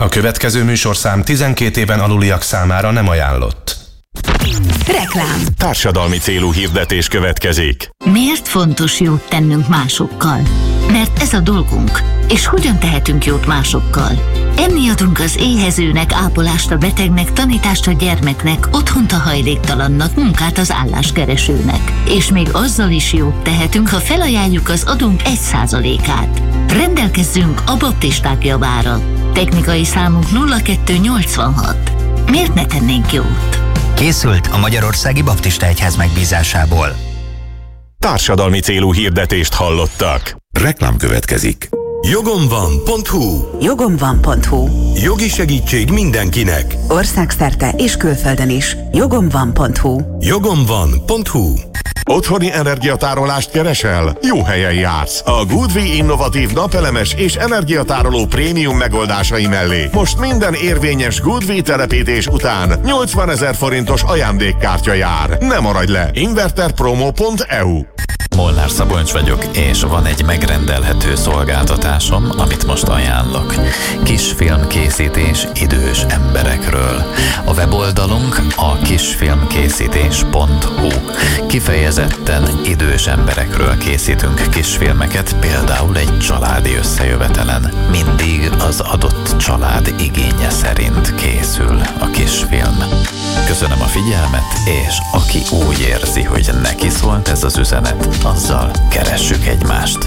A következő műsorszám 12 éven aluliak számára nem ajánlott. Reklám. Társadalmi célú hirdetés következik. Miért fontos jót tennünk másokkal? Mert ez a dolgunk. És hogyan tehetünk jót másokkal? Enni adunk az éhezőnek, ápolást a betegnek, tanítást a gyermeknek, otthont a hajléktalannak, munkát az álláskeresőnek. És még azzal is jót tehetünk, ha felajánljuk az adunk 1%-át. Rendelkezzünk a baptisták javára. Technikai számunk 0286. Miért ne tennénk jót? Készült a Magyarországi Baptista Egyház megbízásából. Társadalmi célú hirdetést hallottak. Reklám következik. Jogomvan.hu. Jogomvan.hu. Jogi segítség mindenkinek. Országszerte és külföldön is. Jogomvan.hu. Jogomvan.hu. Otthoni energiatárolást keresel? Jó helyen jársz. A Goodwi innovatív napelemes és energiatároló prémium megoldásai mellé most minden érvényes Goodwi telepítés után 80 000 forintos ajándékkártya jár. Ne maradj le! Inverterpromo.eu. Molnár Szabolcs vagyok, és van egy megrendelhető szolgáltatásom, amit most ajánlok. Kisfilmkészítés idős emberekről. A weboldalunk a kisfilmkészítés.hu. Kifejezetten idős emberekről készítünk kisfilmeket, például egy családi összejövetelen. Mindig az adott család igénye szerint készül a kisfilm. Köszönöm a figyelmet, és aki úgy érzi, hogy neki szólt ez az üzenet, azzal keressük egymást.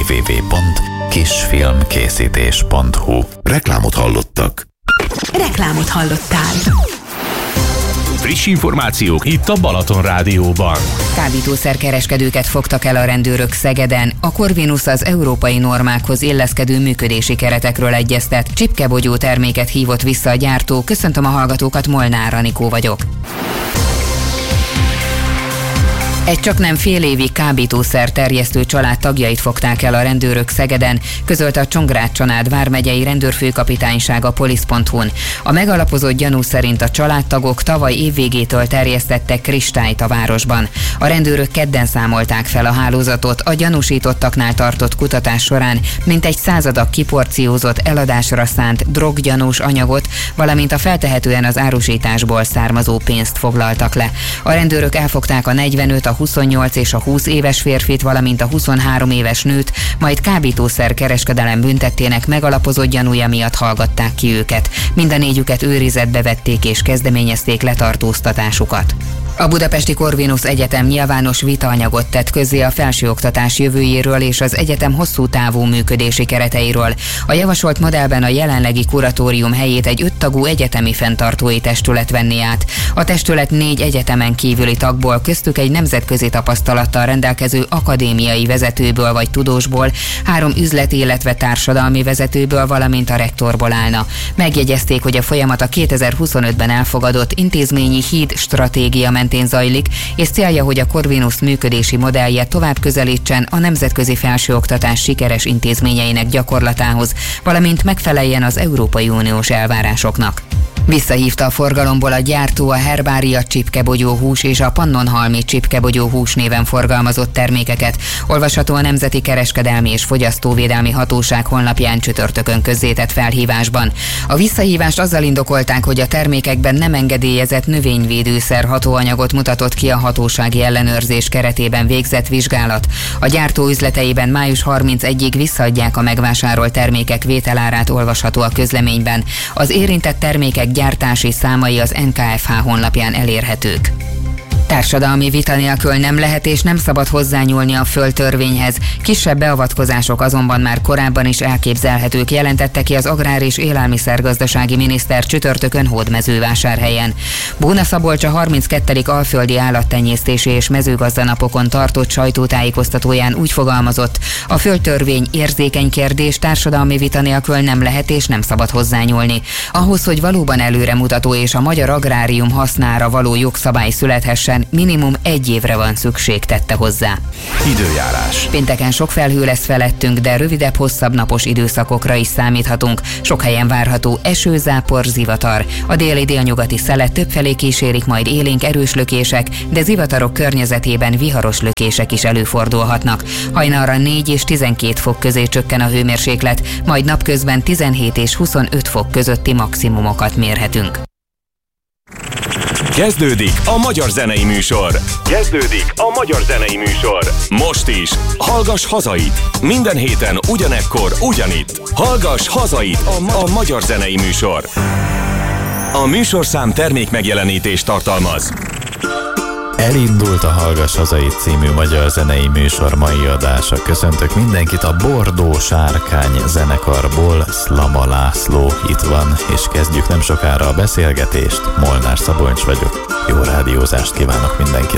www.kisfilmkészítés.hu. Reklámot hallottak. Reklámot hallottál. Friss információk itt a Balaton Rádióban. Kábítószerkereskedőket fogtak el a rendőrök Szegeden. A Corvinus az európai normákhoz illeszkedő működési keretekről egyeztet. Csipkebogyó terméket hívott vissza a gyártó. Köszöntöm a hallgatókat, Molnár Anikó vagyok. Egy csaknem fél évi kábítószer terjesztő család tagjait fogták el a rendőrök Szegeden, közölte a Csongrád-Csanád vármegyei rendőrfőkapitányság a polisz.hu-n. A megalapozott gyanú szerint a családtagok tavaly évvégétől terjesztettek kristályt a városban. A rendőrök kedden számolták fel a hálózatot, a gyanúsítottaknál tartott kutatás során mintegy 100 adag kiporciózott, eladásra szánt droggyanús anyagot, valamint a feltehetően az árusításból származó pénzt foglaltak le. A rendőrök elfogták a 45, a 28 és a 20 éves férfit, valamint a 23 éves nőt, majd kábítószer kereskedelem büntettének megalapozott gyanúja miatt hallgatták ki őket. Mind a négyüket őrizetbe vették és kezdeményezték letartóztatásukat. A Budapesti Corvinus Egyetem nyilvános vitaanyagot tett közzé a felsőoktatás jövőjéről és az egyetem hosszú távú működési kereteiről. A javasolt modellben a jelenlegi kuratórium helyét egy 5 tagú egyetemi fenntartói testület venné át. A testület 4 egyetemen kívüli tagból, köztük egy nemzetközi tapasztalattal rendelkező akadémiai vezetőből vagy tudósból, 3 üzleti, illetve társadalmi vezetőből, valamint a rektorból állna. Megjegyezték, hogy a folyamat a 2025-ben elfogadott intézményi híd stratégia mentén zajlik, és célja, hogy a Corvinus működési modellje tovább közelítsen a nemzetközi felsőoktatás sikeres intézményeinek gyakorlatához, valamint megfeleljen az Európai Uniós elvárásoknak. Visszahívta a forgalomból a gyártó a Herbária csipkebogyó hús és a Pannonhalmi csipkebogyó hús néven forgalmazott termékeket. Olvasható a Nemzeti Kereskedelmi és Fogyasztóvédelmi Hatóság honlapján csütörtökön közzétett felhívásban. A visszahívást azzal indokolták, hogy a termékekben nem engedélyezett növényvédőszer hatóanyagot mutatott ki a hatósági ellenőrzés keretében végzett vizsgálat. A gyártó üzleteiben május 31-ig visszaadják a megvásárolt termékek vételárát, olvasható a közleményben. Az érintett termékek gyártási számai az NKFH honlapján elérhetők. Társadalmi vita nélkül nem lehet és nem szabad hozzányúlni a földtörvényhez. Kisebb beavatkozások azonban már korábban is elképzelhetők, jelentette ki az Agrár- és Élelmiszergazdasági miniszter csütörtökön Hódmezővásárhelyen. Bóna Szabolcs a 32. Alföldi Állattenyésztési és Mezőgazdanapokon tartott sajtótájékoztatóján úgy fogalmazott, a földtörvény érzékeny kérdés, társadalmi vita nélkül nem lehet és nem szabad hozzányúlni. Ahhoz, hogy valóban előremutató és a magyar agrárium hasznára való jogszabály születhessen, esetében minimum 1 évre van szükség, tette hozzá. Időjárás. Pénteken sok felhő lesz felettünk, de rövidebb, hosszabb napos időszakokra is számíthatunk. Sok helyen várható eső, zápor, zivatar. A déli-délnyugati szelet többfelé kísérik majd élénk erős lökések, de zivatarok környezetében viharos lökések is előfordulhatnak. Hajnalra 4 és 12 fok közé csökken a hőmérséklet, majd napközben 17 és 25 fok közötti maximumokat mérhetünk. Kezdődik a Magyar Zenei Műsor. Most is. Hallgass hazait. Minden héten ugyanekkor, ugyanitt. Hallgass hazait. A Magyar Zenei Műsor. A műsorszám termékmegjelenítést tartalmaz. Elindult a Hallgass hazait című magyar zenei műsor mai adása. Köszöntök mindenkit a Bordó Sárkány zenekarból. Szlama László itt van, és kezdjük nem sokára a beszélgetést. Molnár Szabolcs vagyok. Jó rádiózást kívánok mindenkinek.